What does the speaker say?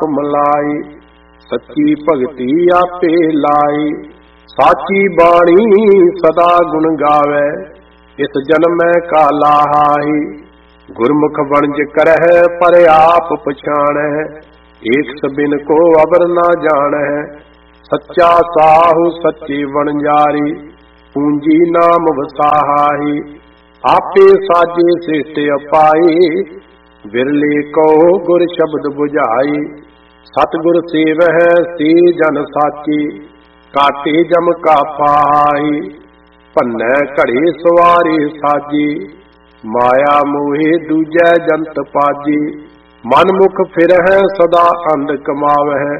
ਮਲਾਈ, ਸੱਚੀ ਭਗਤੀ ਆਪੇ ਲਾਈ। ਸਾਚੀ ਬਾਣੀ ਸਦਾ ਗੁਣ ਗਾਵੇ, ਇਸ ਜਨਮੈ ਕਾ ਲਾਹਾਈ। ਗੁਰਮੁਖ ਵਣਜ ਕਰਹਿ ਪਰ ਆਪ ਪਛਾਣੈ, ਏਕ ਸबिन को अवर ना जाणੈ। सच्चा साहु सच्चे वणजारी, पूंजी नाम वसाहाई। आपे साजे सिष्ट अपाई, बिरले कहो गुर शब्द बुझाई। सतगुर सेवह से जन साची, काटे जम का पाई। भन्नै घड़े सवारे साजी, माया मोहे दूजै जंत पाजी। मन मुख फिरह सदा अंध कमावह,